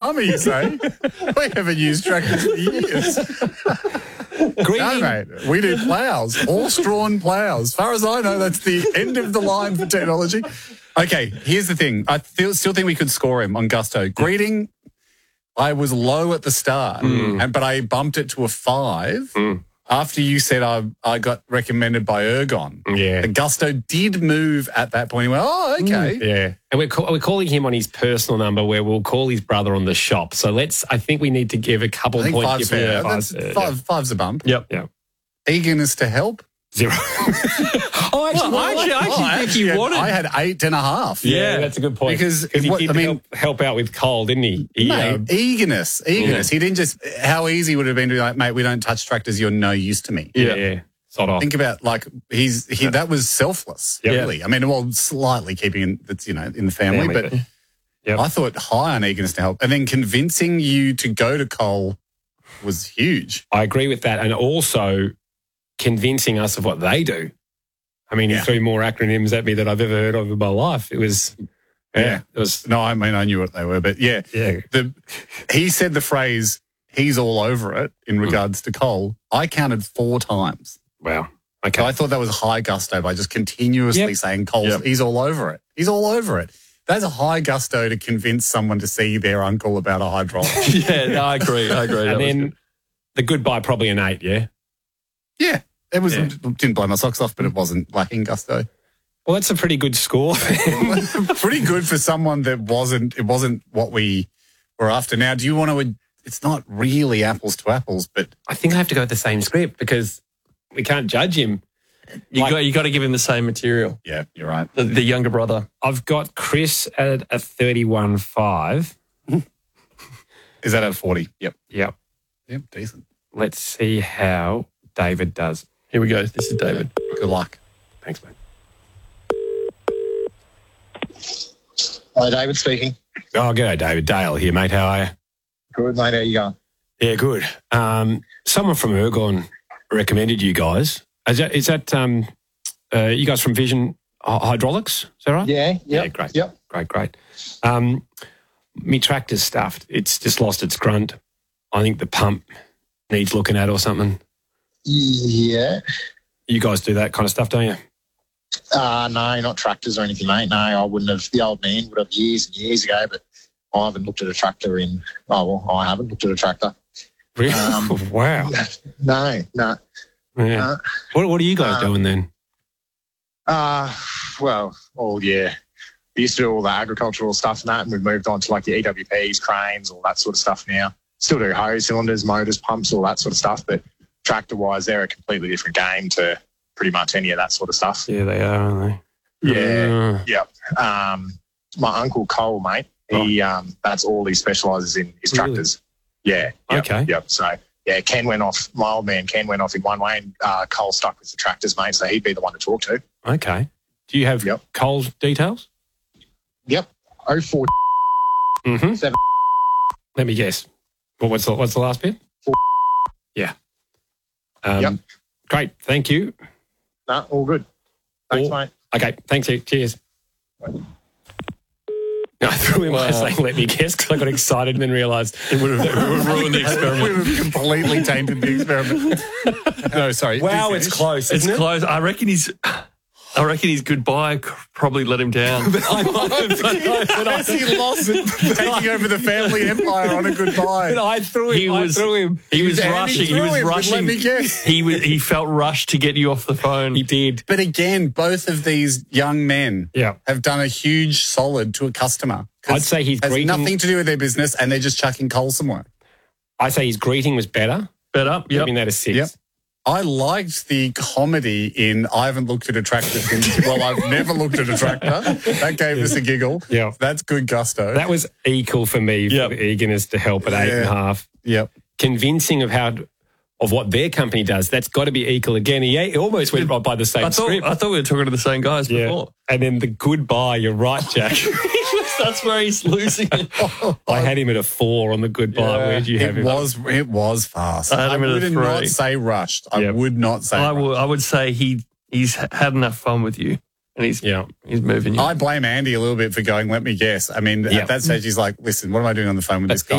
farmer, you say? We haven't used tractors for years. No, mate. We do ploughs, horse-drawn ploughs. As far as I know, that's the end of the line for technology. Okay, here's the thing. I still think we could score him on gusto. Greeting, I was low at the start, but I bumped it to a 5 after you said I got recommended by Ergon. Yeah. The gusto did move at that point. He went, oh, okay. Yeah. And we're calling him on his personal number where we'll call his brother on the shop. So I think we need to give a couple I think points. five's fair. Five's a bump. Yep. Eagerness to help? 0. I think you wanted. I had 8.5. Yeah, that's a good point. Because he did help out with Cole, didn't he? Eagerness. Yeah. He didn't just. How easy would it have been to be like, mate, we don't touch tractors. You're no use to me. Yeah. Sort of. Think about that was selfless. Yep. Really. I mean, slightly keeping that's in the family, but I thought high on eagerness to help, and then convincing you to go to Cole was huge. I agree with that, and also convincing us of what they do. I mean, he threw more acronyms at me than I've ever heard of in my life. It was, it was. No, I mean, I knew what they were, but yeah. He said the phrase, he's all over it in regards to Cole. I counted 4 times. Wow. Okay. So I thought that was high gusto by just continuously saying Cole, he's all over it. He's all over it. That's a high gusto to convince someone to see their uncle about a hydraulic. I agree. And then the goodbye, probably an 8, yeah? Yeah. It didn't blow my socks off, but it wasn't lacking gusto. Well, that's a pretty good score. Pretty good for someone that it wasn't what we were after. Now, do you want to, it's not really apples to apples, but I think I have to go with the same script because we can't judge him. You got to give him the same material. Yeah, you're right. The younger brother. I've got Chris at a 31.5. Is that a 40? Yep. Yep. Yep, decent. Let's see how David does. Here we go. This is David. Good luck. Thanks, mate. Hi, David speaking. Oh, g'day, David. Dale here, mate. How are you? Good, mate. How you going? Yeah, good. Someone from Ergon recommended you guys. Is that you guys from Vision Hydraulics? Is that right? Yeah. Yep. Yeah, great. Yep. Great. Me tractor's stuffed. It's just lost its grunt. I think the pump needs looking at or something. Yeah. You guys do that kind of stuff, don't you? No, not tractors or anything, mate. No, I wouldn't have. The old man would have years and years ago, but I haven't looked at a tractor I haven't looked at a tractor. Really? Wow. No. Yeah. What are you guys doing then? We used to do all the agricultural stuff and that, and we've moved on to like the EWPs, cranes, all that sort of stuff now. Still do hose, cylinders, motors, pumps, all that sort of stuff, but tractor-wise, they're a completely different game to pretty much any of that sort of stuff. Yeah, they are, aren't they? Yeah. Yep. My uncle Cole, mate, that's all he specialises in is tractors. Yeah. Yep, okay. Yep. So, yeah, my old man Ken went off in one way and Cole stuck with the tractors, mate, so he'd be the one to talk to. Okay. Do you have Cole's details? Yep. 04 7. Let me guess. What's the last bit? 4. Yeah. Yep. Great. Thank you. No, all good. Thanks, mate. Okay. Thanks. Cheers. I threw him by saying, let me guess, because I got excited and then realised it would have ruined the experiment. We would have completely tainted the experiment. No, sorry. Wow, it's close. It's close. I reckon his goodbye probably let him down. I might have done As he lost it, taking over the family empire on a goodbye. But I threw him. He was rushing. He was rushing. Let me guess. He felt rushed to get you off the phone. He did. But again, both of these young men Yeah. have done a huge solid to a customer. I'd say his has greeting nothing to do with their business, and they're just chucking coal somewhere. I'd say his greeting was better. Better. Yep. Giving that a 6. Yep. I liked the comedy in I haven't looked at a tractor since, well, I've never looked at a tractor. That gave us a giggle. Yeah. That's good gusto. That was equal for me for the eagerness to help at 8.5. Yep. Convincing of what their company does, that's got to be equal again. He almost went right by the same script. I thought we were talking to the same guys before. And then the goodbye, you're right, Jack. That's where he's losing it. I had him at a 4 on the goodbye. Yeah. Where'd you have him? It was fast. I had him at a would 3. not say rushed. I would not say rushed. I would say he's had enough fun with you. And he's moving you. I blame Andy a little bit for going, let me guess. I mean, at that stage, he's like, listen, what am I doing on the phone with this guy?